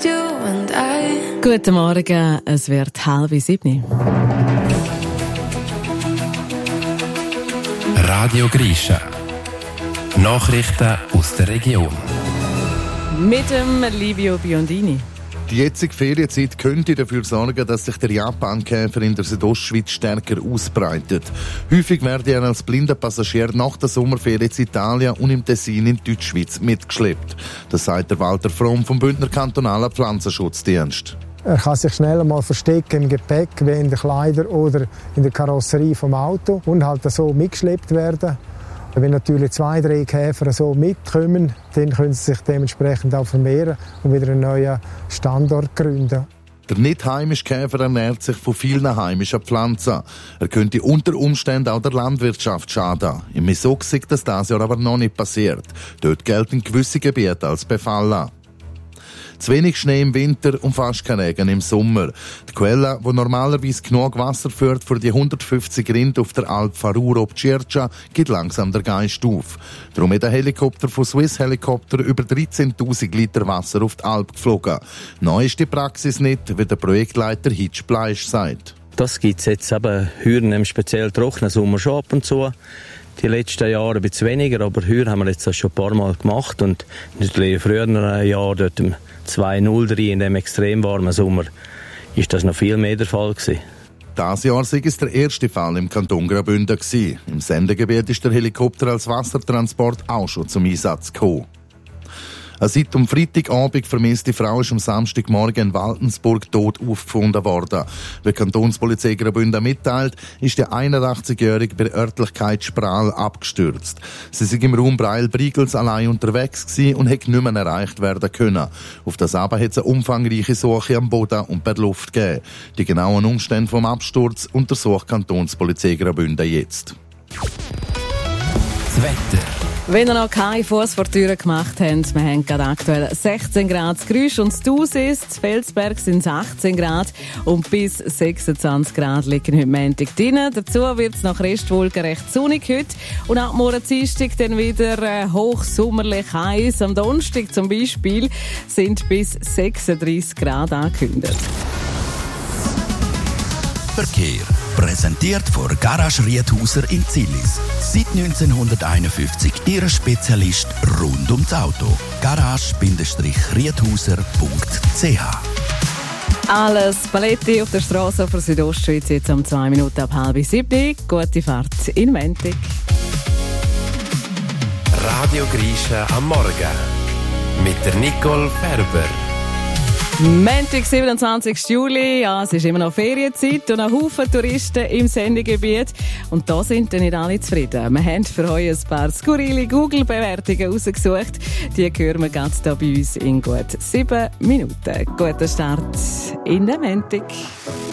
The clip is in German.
just you and I. Guten Morgen, es wird 6:30. Radio Grisha. Nachrichten aus der Region. Mit dem Livio Biondini. Die jetzige Ferienzeit könnte dafür sorgen, dass sich der Japankäfer in der Südostschweiz stärker ausbreitet. Häufig werde er als blinder Passagier nach der Sommerferien in Italien und im Tessin in Deutschschweiz mitgeschleppt. Das sagt der Walter Fromm vom Bündner Kantonalen Pflanzenschutzdienst. Er kann sich schnell mal verstecken im Gepäck, wie in den Kleidern oder in der Karosserie vom Auto und halt so mitgeschleppt werden. Wenn natürlich 2-3 Käfer so mitkommen, dann können sie sich dementsprechend auch vermehren und wieder einen neuen Standort gründen. Der nicht heimische Käfer ernährt sich von vielen heimischen Pflanzen. Er könnte unter Umständen auch der Landwirtschaft schaden. Im Misok ist das dieses Jahr aber noch nicht passiert. Dort gelten gewisse Gebiete als befallen. Zu wenig Schnee im Winter und fast kein Regen im Sommer. Die Quelle, die normalerweise genug Wasser führt für die 150 Rinder auf der Alp Faruro-Circa, geht langsam der Geist auf. Darum ist der Helikopter von Swiss Helicopter über 13.000 Liter Wasser auf die Alp geflogen. Neu ist die Praxis nicht, wie der Projektleiter Hitch Bleisch sagt. Das gibt es jetzt eben heuer im speziell trockenen Sommer schon ab und zu. Die letzten Jahre ein bisschen weniger, aber heuer haben wir jetzt das schon ein paar Mal gemacht. Und in den früheren Jahren, dort im 2003, in dem extrem warmen Sommer, ist das noch viel mehr der Fall gewesen. Dieses Jahr war es der erste Fall im Kanton Graubünden. Im Sendegebiet ist der Helikopter als Wassertransport auch schon zum Einsatz gekommen. Eine seit am Freitagabend vermisste Frau ist am Samstagmorgen in Waltensburg tot aufgefunden worden. Wie die Kantonspolizei Graubünden mitteilt, ist der 81-Jährige bei der Örtlichkeit Sprahl abgestürzt. Sie war im Raum Breil-Brigels allein unterwegs und hätte nicht mehr erreicht werden können. Auf das aber hat es eine umfangreiche Suche am Boden und per Luft gegeben. Die genauen Umstände vom Absturz untersucht die Kantonspolizei Graubünden jetzt. Das Wetter. Wenn ihr noch keinen Fuss vor die Tür gemacht habt, wir haben gerade aktuell 16 Grad Grüsch und Thusis, in Felsberg sind es 18 Grad und bis 26 Grad liegen heute Montag drin. Dazu wird es nach Restwolken recht sonnig heute und ab morgen Dienstag dann wieder hochsommerlich heiß. Am Donnerstag zum Beispiel sind bis 36 Grad angekündigt. Verkehr. Präsentiert von Garage Riedhauser in Zillis. Seit 1951 Ihr Spezialist rund ums Auto. Garage-Riedhauser.ch. Alles Paletti auf der Straße für Südostschweiz jetzt um 2 Minuten ab 6:30. Gute Fahrt in Mentig. Radio Grisha am Morgen. Mit der Nicole Ferber. Montag, 27. Juli, ja, es ist immer noch Ferienzeit und ein Haufen Touristen im Sendegebiet. Und da sind dann nicht alle zufrieden. Wir haben für euch ein paar skurrile Google-Bewertungen rausgesucht. Die hören wir ganz hier bei uns in gut 7 Minuten. Guter Start in den Montag.